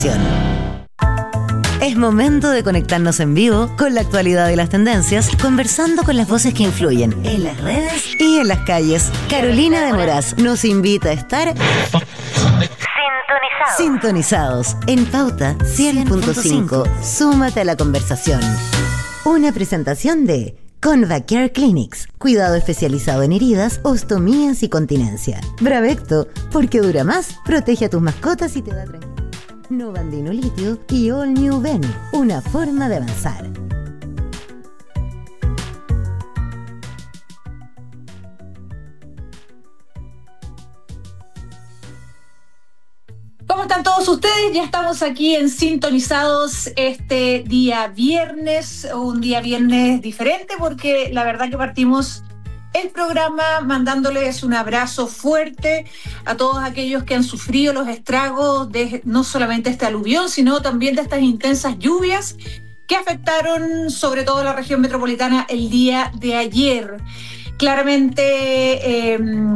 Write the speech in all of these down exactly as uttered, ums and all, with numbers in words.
Es momento de conectarnos en vivo con la actualidad y las tendencias, conversando con las voces que influyen en las redes y en las calles. Carolina de Moraz nos invita a estar sintonizados, sintonizados en Pauta cien punto cinco. Súmate a la conversación. Una presentación de Convacare Clinics, cuidado especializado en heridas, ostomías y continencia. Bravecto, porque dura más, protege a tus mascotas y te da tranquilidad. Novandino Litio y All New Ven, una forma de avanzar. ¿Cómo están todos ustedes? Ya estamos aquí en Sintonizados este día viernes, un día viernes diferente porque la verdad que partimos el programa mandándoles un abrazo fuerte a todos aquellos que han sufrido los estragos de no solamente este aluvión, sino también de estas intensas lluvias que afectaron sobre todo la región metropolitana el día de ayer. Claramente eh,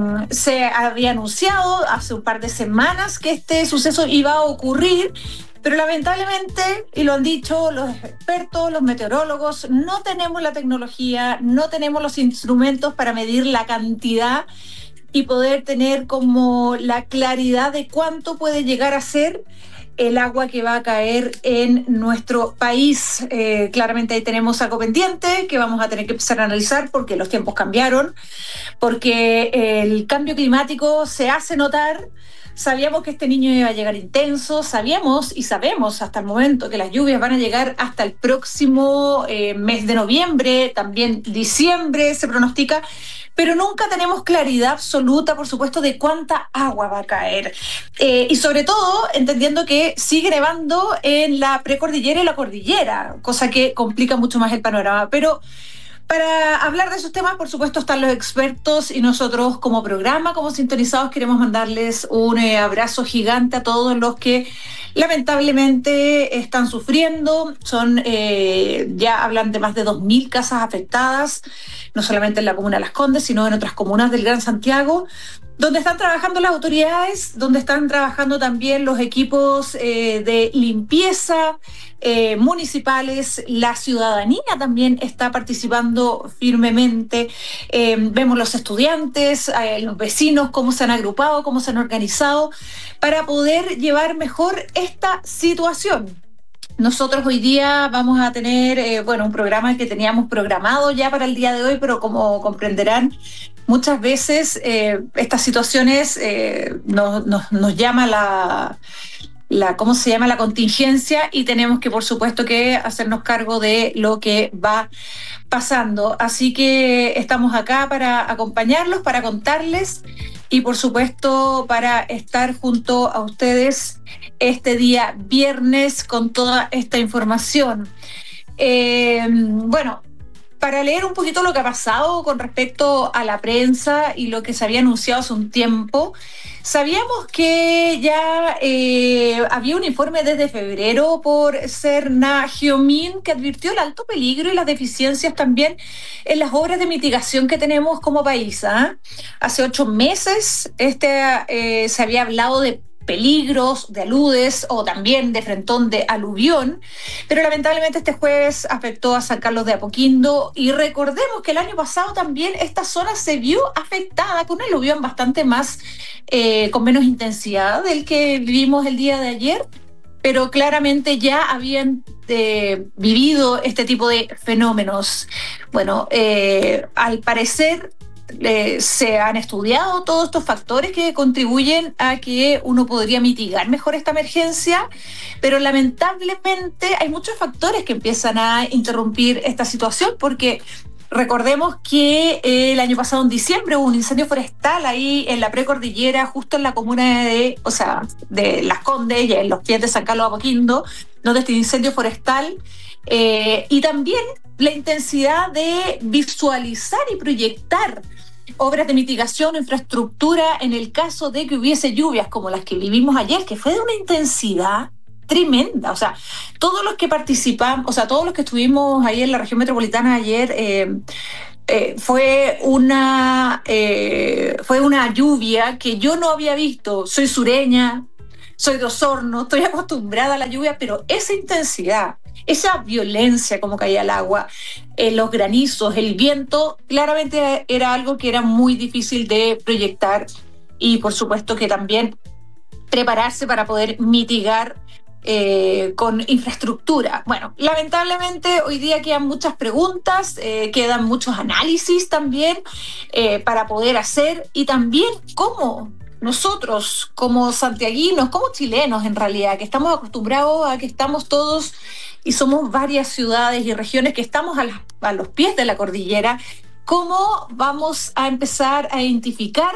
se había anunciado hace un par de semanas que este suceso iba a ocurrir, pero lamentablemente, y lo han dicho los expertos, los meteorólogos, no tenemos la tecnología, no tenemos los instrumentos para medir la cantidad y poder tener como la claridad de cuánto puede llegar a ser el agua que va a caer en nuestro país. Eh, claramente ahí tenemos algo pendiente que vamos a tener que empezar a analizar porque los tiempos cambiaron, porque el cambio climático se hace notar. Sabíamos que este niño iba a llegar intenso, sabíamos y sabemos hasta el momento que las lluvias van a llegar hasta el próximo eh, mes de noviembre, también diciembre se pronostica, pero nunca tenemos claridad absoluta, por supuesto, de cuánta agua va a caer. Eh, y sobre todo, entendiendo que sigue nevando en la precordillera y la cordillera, cosa que complica mucho más el panorama. Pero para hablar de esos temas, por supuesto, están los expertos y nosotros como programa, como Sintonizados, queremos mandarles un eh, abrazo gigante a todos los que lamentablemente están sufriendo. Son, eh, ya hablan de más de dos mil casas afectadas, no solamente en la comuna de Las Condes, sino en otras comunas del Gran Santiago, donde están trabajando las autoridades, donde están trabajando también los equipos eh, de limpieza eh, municipales. La ciudadanía también está participando firmemente. Eh, vemos los estudiantes, eh, los vecinos, cómo se han agrupado, cómo se han organizado para poder llevar mejor esta situación. Nosotros hoy día vamos a tener, eh, bueno, un programa que teníamos programado ya para el día de hoy, pero como comprenderán, muchas veces eh, estas situaciones eh, nos, nos, nos llama la, la, ¿cómo se llama? La contingencia y tenemos que, por supuesto, que hacernos cargo de lo que va pasando. Así que estamos acá para acompañarlos, para contarles y, por supuesto, para estar junto a ustedes este día viernes con toda esta información. Eh, bueno, para leer un poquito lo que ha pasado con respecto a la prensa y lo que se había anunciado hace un tiempo, sabíamos que ya eh, había un informe desde febrero por Serna Geomin que advirtió el alto peligro y las deficiencias también en las obras de mitigación que tenemos como país. ¿eh? Hace ocho meses este, eh, se había hablado de peligros de aludes o también de frentón de aluvión, pero lamentablemente este jueves afectó a San Carlos de Apoquindo y recordemos que el año pasado también esta zona se vio afectada con un aluvión bastante más, eh, con menos intensidad del que vivimos el día de ayer, pero claramente ya habían eh, vivido este tipo de fenómenos. Bueno, eh, al parecer Eh, se han estudiado todos estos factores que contribuyen a que uno podría mitigar mejor esta emergencia, pero lamentablemente hay muchos factores que empiezan a interrumpir esta situación porque recordemos que eh, el año pasado en diciembre hubo un incendio forestal ahí en la precordillera, justo en la comuna de, o sea, de Las Condes y en los pies de San Carlos de Apoquindo, donde este incendio forestal eh, y también la intensidad de visualizar y proyectar obras de mitigación o infraestructura en el caso de que hubiese lluvias como las que vivimos ayer, que fue de una intensidad tremenda. O sea, todos los que participamos, o sea, todos los que estuvimos ahí en la región metropolitana ayer, eh, eh, fue una eh, fue una lluvia que yo no había visto. Soy sureña, soy de Osorno, estoy acostumbrada a la lluvia, pero esa intensidad, esa violencia como caía el agua, eh, los granizos, el viento, claramente era algo que era muy difícil de proyectar y por supuesto que también prepararse para poder mitigar eh, con infraestructura. Bueno, lamentablemente hoy día quedan muchas preguntas, eh, quedan muchos análisis también eh, para poder hacer y también cómo nosotros como santiaguinos, como chilenos en realidad, que estamos acostumbrados a que estamos todos y somos varias ciudades y regiones que estamos a, la, a los pies de la cordillera, ¿cómo vamos a empezar a identificar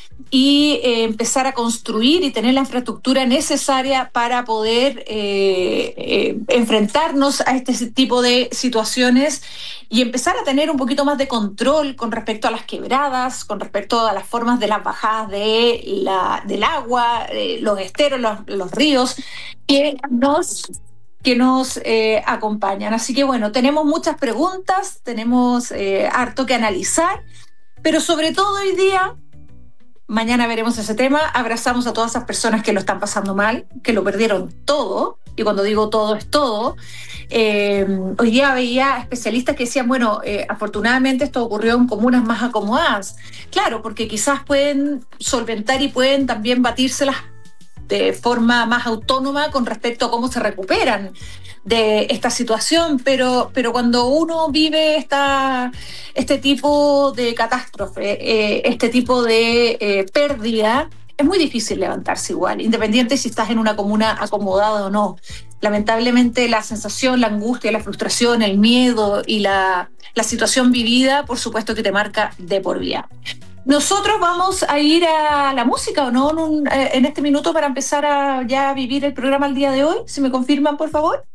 y eh, empezar a construir y tener la infraestructura necesaria para poder eh, eh, enfrentarnos a este tipo de situaciones y empezar a tener un poquito más de control con respecto a las quebradas, con respecto a las formas de las bajadas de la, del agua, eh, los esteros, los, los ríos, que nos... que nos eh, acompañan. Así que bueno, tenemos muchas preguntas, tenemos eh, harto que analizar, pero sobre todo hoy día, mañana veremos ese tema, abrazamos a todas esas personas que lo están pasando mal, que lo perdieron todo, y cuando digo todo es todo. Eh, hoy día veía especialistas que decían, bueno, eh, afortunadamente esto ocurrió en comunas más acomodadas. Claro, porque quizás pueden solventar y pueden también batírselas de forma más autónoma con respecto a cómo se recuperan de esta situación, pero, pero cuando uno vive esta, este tipo de catástrofe, eh, este tipo de eh, pérdida, es muy difícil levantarse igual, independiente si estás en una comuna acomodada o no. Lamentablemente la sensación, la angustia, la frustración, el miedo y la, la situación vivida, por supuesto que te marca de por vida. Nosotros vamos a ir a la música, ¿o no? En, un, eh, en este minuto para empezar a ya vivir el programa el día de hoy. Si me confirman, por favor.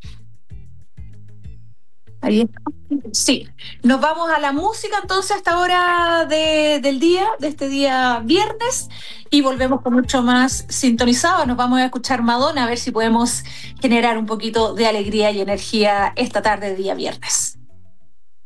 Ahí está. Sí, nos vamos a la música entonces a esta hora de, del día, de este día viernes, y volvemos con mucho más sintonizado. Nos vamos a escuchar Madonna, a ver si podemos generar un poquito de alegría y energía esta tarde de día viernes.